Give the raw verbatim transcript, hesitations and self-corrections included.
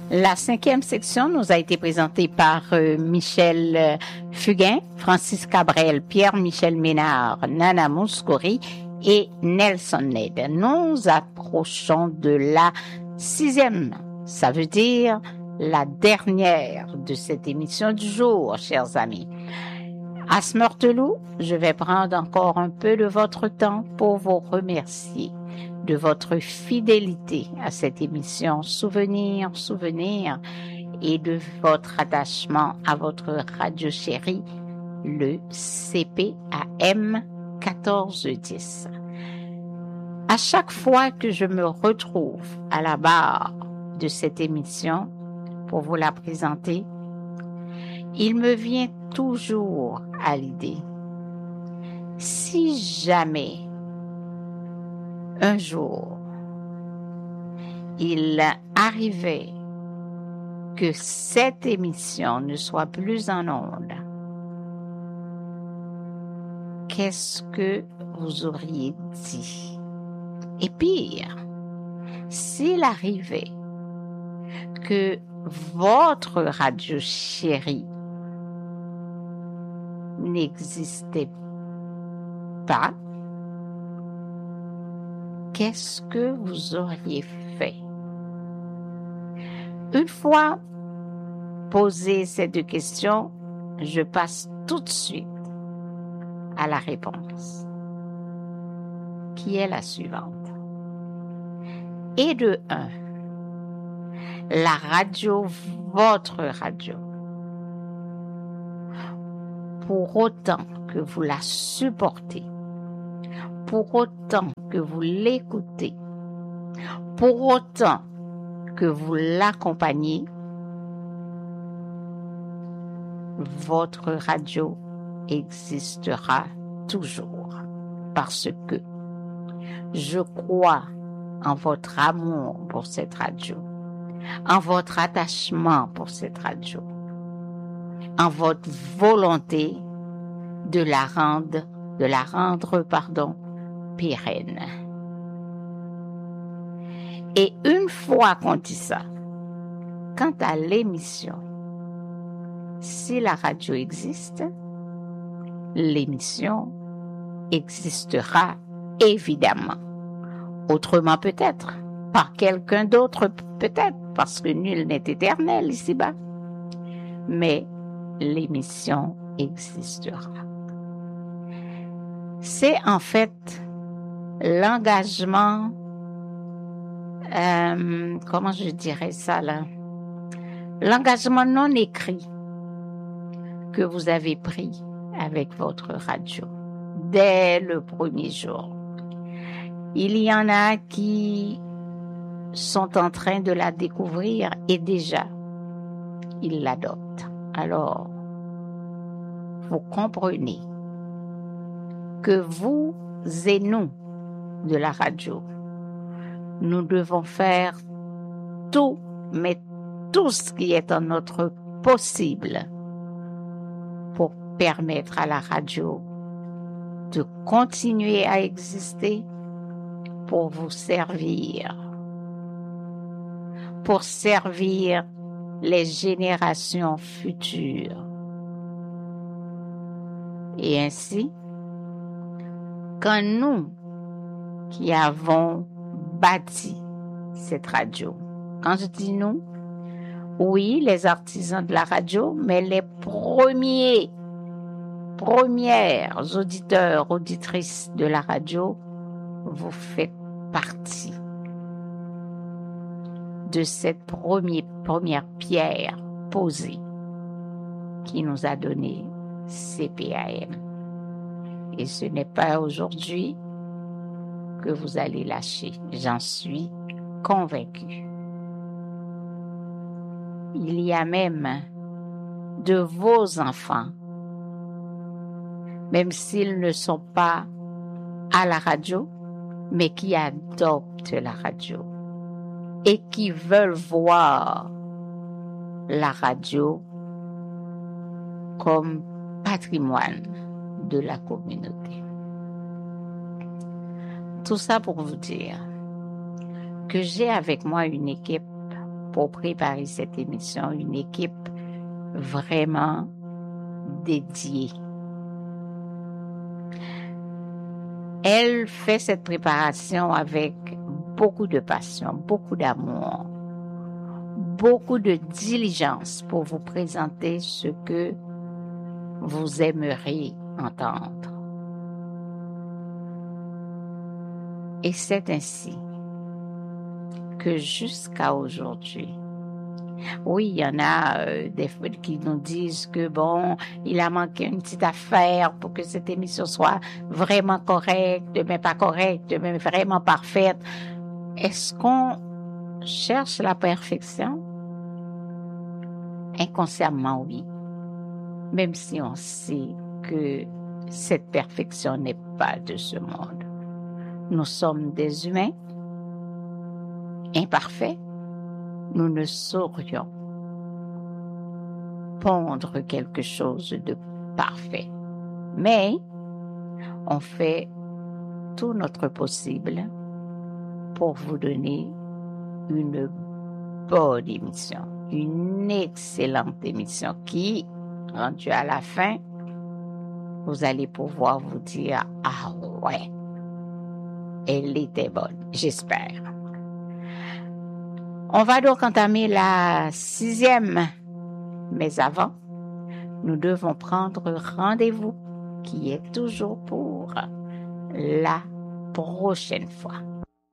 La cinquième section nous a été présentée par euh, Michel euh, Fugain, Francis Cabrel, Pierre-Michel Ménard, Nana Mouskouri et Nelson Ned. Nous approchons de la sixième, ça veut dire la dernière de cette émission du jour, chers amis. À ce Meurtelou, je vais prendre encore un peu de votre temps pour vous remercier de votre fidélité à cette émission Souvenir, Souvenir et de votre attachement à votre radio chérie, le C P A M quatorze dix. À chaque fois que je me retrouve à la barre de cette émission pour vous la présenter, il me vient toujours à l'idée, si jamais un jour il arrivait que cette émission ne soit plus en ondes, qu'est-ce que vous auriez dit? Et pire, s'il arrivait que votre radio chérie n'existait pas, qu'est-ce que vous auriez fait? Une fois posées ces deux questions, je passe tout de suite à la réponse, qui est la suivante. Et de un, la radio, votre radio, pour autant que vous la supportez, pour autant que vous l'écoutez, pour autant que vous l'accompagnez, votre radio existera toujours parce que je crois en votre amour pour cette radio, en votre attachement pour cette radio, en votre volonté de la rendre, de la rendre, pardon, pérenne. Et une fois qu'on dit ça, quant à l'émission, si la radio existe, l'émission existera évidemment. Autrement peut-être, par quelqu'un d'autre peut-être, parce que nul n'est éternel ici-bas. Mais l'émission existera. C'est en fait l'engagement, euh, comment je dirais ça là, l'engagement non écrit que vous avez pris avec votre radio dès le premier jour. Il y en a qui sont en train de la découvrir et déjà, ils l'adoptent. Alors, vous comprenez que vous et nous de la radio, nous devons faire tout, mais tout ce qui est en notre possible pour permettre à la radio de continuer à exister, pour vous servir, pour servir les générations futures. Et ainsi, quand nous qui avons bâti cette radio, quand je dis nous, oui, les artisans de la radio, mais les premiers, premières auditeurs, auditrices de la radio, vous faites partie de cette première, première pierre posée qui nous a donné C P A M. Et ce n'est pas aujourd'hui que vous allez lâcher, j'en suis convaincue. Il y a même de vos enfants, même s'ils ne sont pas à la radio, mais qui adoptent la radio et qui veulent voir la radio comme patrimoine de la communauté. Tout ça pour vous dire que j'ai avec moi une équipe pour préparer cette émission, une équipe vraiment dédiée. Elle fait cette préparation avec beaucoup de passion, beaucoup d'amour, beaucoup de diligence pour vous présenter ce que vous aimeriez entendre. Et c'est ainsi que jusqu'à aujourd'hui, oui, il y en a euh, des fois qui nous disent que bon, il a manqué une petite affaire pour que cette émission soit vraiment correcte, mais pas correcte, mais vraiment parfaite. Est-ce qu'on cherche la perfection? Inconsciemment, oui. Même si on sait que cette perfection n'est pas de ce monde. Nous sommes des humains imparfaits. Nous ne saurions pondre quelque chose de parfait. Mais on fait tout notre possible pour vous donner une bonne émission, une excellente émission qui, rendue à la fin, vous allez pouvoir vous dire « Ah ouais, elle était bonne, j'espère ». On va donc entamer la sixième, mais avant, nous devons prendre rendez-vous qui est toujours pour la prochaine fois.